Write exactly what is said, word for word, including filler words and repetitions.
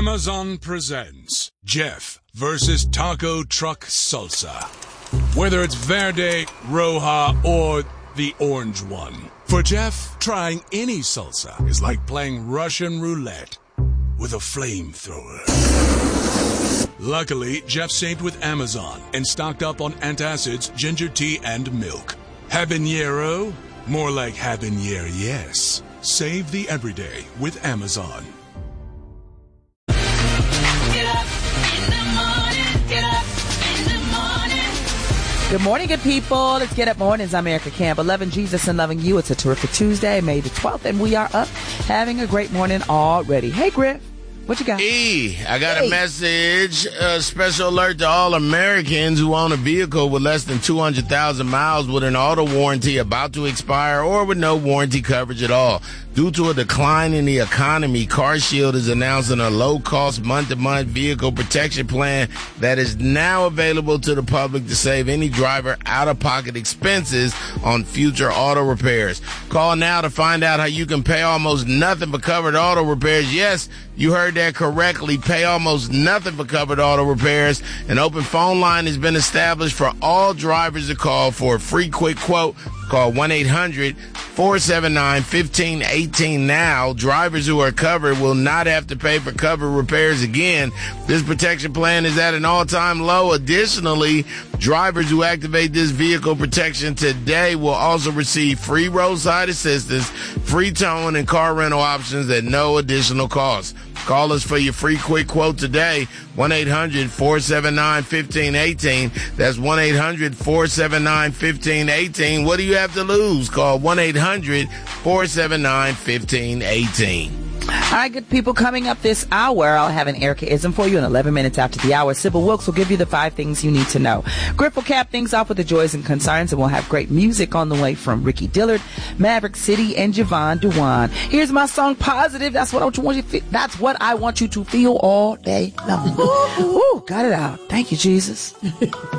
Amazon presents Jeff versus Taco Truck Salsa. Whether it's Verde, Roja, or the orange one. For Jeff, trying any salsa is like playing Russian roulette with a flamethrower. Luckily, Jeff saved with Amazon and stocked up on antacids, ginger tea, and milk. Habanero? More like habanero, yes. Save the everyday with Amazon. Get up in the morning, get up in the morning. Good morning, good people. Let's get up mornings. I'm Erica Campbell. Loving Jesus and loving you. It's a terrific Tuesday, May the twelfth, and we are up having a great morning already. Hey, Griff, what you got? E, I got Hey. a message, a special alert to all Americans who own a vehicle with less than two hundred thousand miles with an auto warranty about to expire or with no warranty coverage at all. Due to a decline in the economy, CarShield is announcing a low-cost month-to-month vehicle protection plan that is now available to the public to save any driver out-of-pocket expenses on future auto repairs. Call now to find out how you can pay almost nothing for covered auto repairs. Yes, you heard that correctly. Pay almost nothing for covered auto repairs. An open phone line has been established for all drivers to call for a free quick quote. Call one eight hundred four seven nine one five one eight now. Drivers who are covered will not have to pay for covered repairs again. This protection plan is at an all-time low. Additionally, drivers who activate this vehicle protection today will also receive free roadside assistance, free towing, and car rental options at no additional cost. Call us for your free quick quote today, one eight hundred four seven nine one five one eight. That's one eight hundred four seven nine one five one eight. What do you have to lose? Call one eight hundred four seven nine one five one eight. All right, good people, coming up this hour, I'll have an Erica-ism for you in eleven minutes after the hour. Sybil Wilkes will give you the five things you need to know. Griff will cap things off with the joys and concerns, and we'll have great music on the way from Ricky Dillard, Maverick City, and Javon Dewan. Here's my song, Positive. That's what I want you to feel. That's what I want you to feel all day long. Ooh, got it out. Thank you, Jesus.